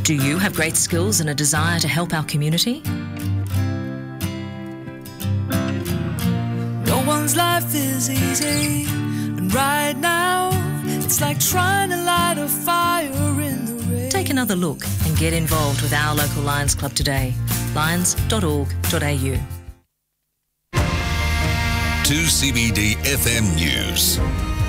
Do you have great skills and a desire to help our community? No one's life is easy, and right now it's like trying to light a fire in the rain. Take another look and get involved with our local Lions Club today. lions.org.au. 2CBD FM News.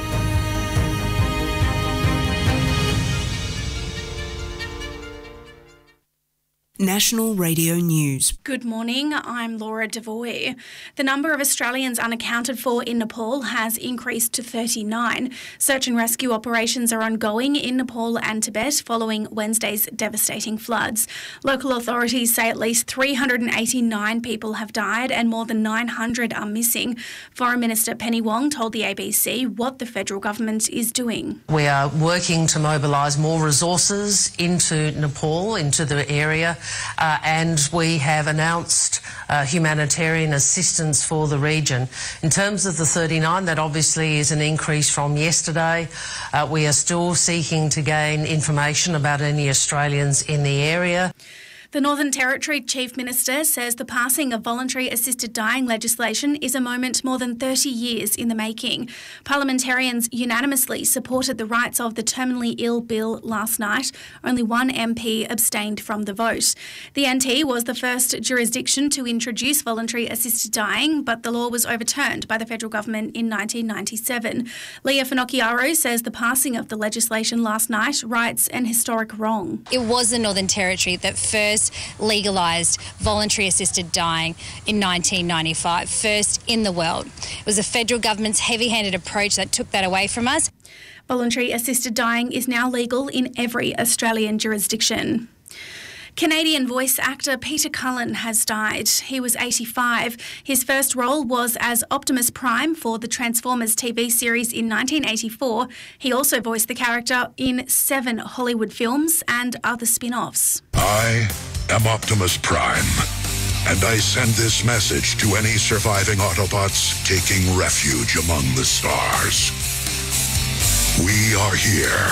National Radio News. Good morning, I'm Laura Devoy. The number of Australians unaccounted for in Nepal has increased to 39. Search and rescue operations are ongoing in Nepal and Tibet following Wednesday's devastating floods. Local authorities say at least 389 people have died and more than 900 are missing. Foreign Minister Penny Wong told the ABC what the federal government is doing. We are working to mobilise more resources into Nepal, into the area. And we have announced humanitarian assistance for the region. In terms of the 39, that obviously is an increase from yesterday. We are still seeking to gain information about any Australians in the area. The Northern Territory Chief Minister says the passing of voluntary assisted dying legislation is a moment more than 30 years in the making. Parliamentarians unanimously supported the rights of the terminally ill bill last night. Only one MP abstained from the vote. The NT was the first jurisdiction to introduce voluntary assisted dying, but the law was overturned by the federal government in 1997. Leah Finocchiaro says the passing of the legislation last night rights an historic wrong. It was the Northern Territory that first legalised voluntary assisted dying in 1995, first in the world. It was the federal government's heavy-handed approach that took that away from us. Voluntary assisted dying is now legal in every Australian jurisdiction. Canadian voice actor Peter Cullen has died. He was 85. His first role was as Optimus Prime for the Transformers TV series in 1984. He also voiced the character in 7 Hollywood films and other spin-offs. I am Optimus Prime, and I send this message to any surviving Autobots taking refuge among the stars. We are here.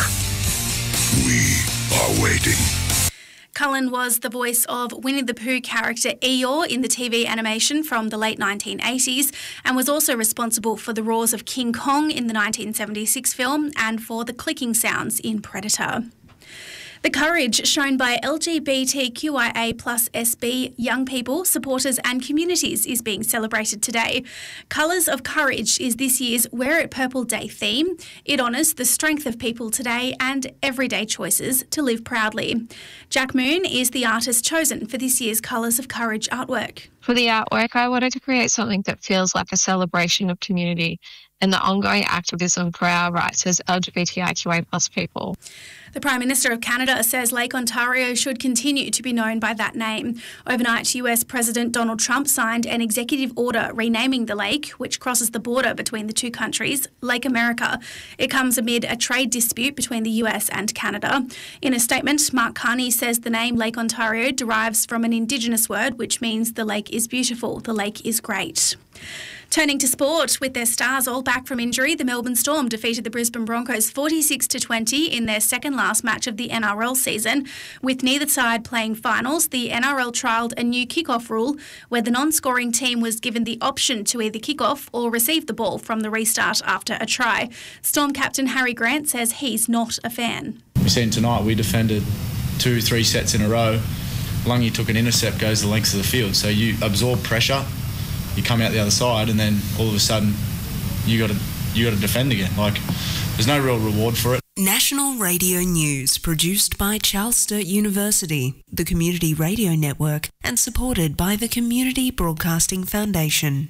We are waiting. Cullen was the voice of Winnie the Pooh character Eeyore in the TV animation from the late 1980s and was also responsible for the roars of King Kong in the 1976 film and for the clicking sounds in Predator. The courage shown by LGBTQIA plus SB young people, supporters and communities is being celebrated today. Colours of Courage is this year's Wear It Purple Day theme. It honours the strength of people today and everyday choices to live proudly. Jack Moon is the artist chosen for this year's Colours of Courage artwork. For the artwork, I wanted to create something that feels like a celebration of community and the ongoing activism for our rights as LGBTIQA plus people. The Prime Minister of Canada says Lake Ontario should continue to be known by that name. Overnight, US President Donald Trump signed an executive order renaming the lake, which crosses the border between the two countries, Lake America. It comes amid a trade dispute between the US and Canada. In a statement, Mark Carney says the name Lake Ontario derives from an Indigenous word which means the lake is beautiful, the lake is great. Turning to sport, with their stars all back from injury, the Melbourne Storm defeated the Brisbane Broncos 46-20 in their second-last match of the NRL season. With neither side playing finals, the NRL trialled a new kick-off rule where the non-scoring team was given the option to either kick off or receive the ball from the restart after a try. Storm captain Harry Grant says he's not a fan. We seen tonight we defended 2-3 sets in a row. Lungy took an intercept, goes the length of the field. So you absorb pressure, you come out the other side, and then all of a sudden you got to defend again. Like, there's no real reward for it. National Radio News, produced by Charles Sturt University, the Community Radio Network, and supported by the Community Broadcasting Foundation.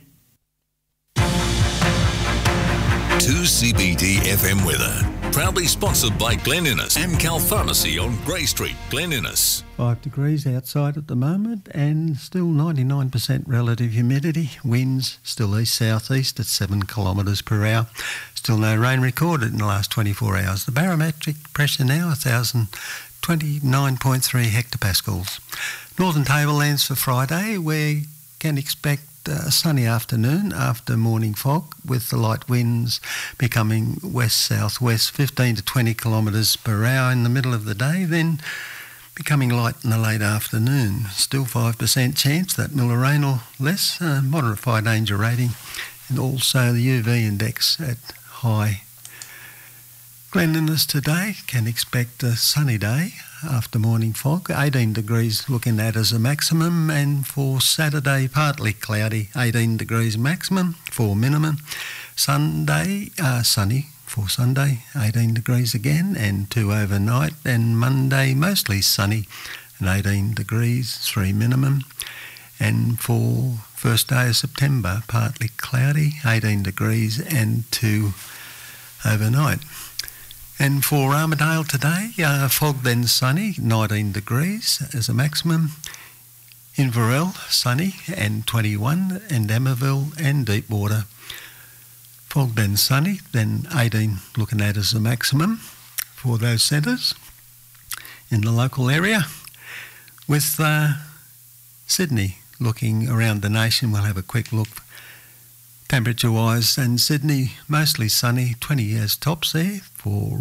2CBD FM weather. Proudly sponsored by Glen Innes, Amcal Pharmacy on Grey Street, Glen Innes. 5 degrees outside at the moment and still 99% relative humidity. Winds still east-southeast at 7 kilometres per hour. Still no rain recorded in the last 24 hours. The barometric pressure now 1,029.3 hectopascals. Northern Tablelands for Friday. We can expect a sunny afternoon after morning fog, with the light winds becoming west-southwest 15 to 20 kilometres per hour in the middle of the day. Then Becoming light in the late afternoon. Still 5% chance that Miller rain or less. Modified danger rating. And also the UV index at high. Glen Innes today can expect a sunny day after morning fog. 18 degrees looking at as a maximum. And for Saturday, partly cloudy. 18 degrees maximum for minimum. Sunday, sunny. For Sunday, 18 degrees again and 2 overnight, and Monday mostly sunny and 18 degrees, 3 minimum. And for first day of September, partly cloudy, 18 degrees and 2 overnight. And for Armidale today, fog then sunny, 19 degrees as a maximum. Inverell, sunny and 21, and Emerville and Deepwater, fog then sunny, then 18 looking at as the maximum for those centres in the local area. With Sydney looking around the nation, we'll have a quick look temperature-wise. And Sydney, mostly sunny, 20 as tops there for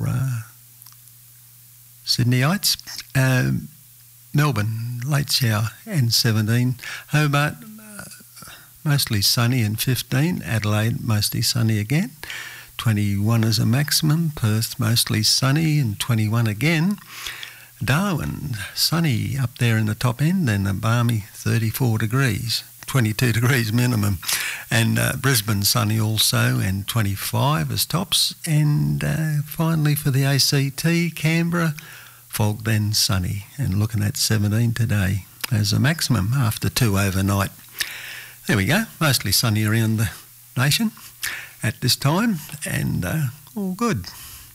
Sydneyites. Melbourne, late shower and 17. Hobart, mostly sunny and 15. Adelaide, mostly sunny again. 21 as a maximum. Perth, mostly sunny and 21 again. Darwin, sunny up there in the top end, and a balmy 34 degrees. 22 degrees minimum. And Brisbane, sunny also, and 25 as tops. And finally for the ACT, Canberra, fog then sunny, and looking at 17 today as a maximum after 2 overnight. There we go, mostly sunny around the nation at this time, and all good.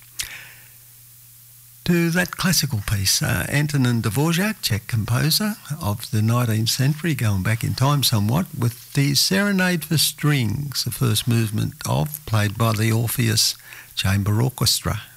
To that classical piece, Antonin Dvorak, Czech composer of the 19th century, going back in time somewhat, with the Serenade for Strings, the first movement of, played by the Orpheus Chamber Orchestra.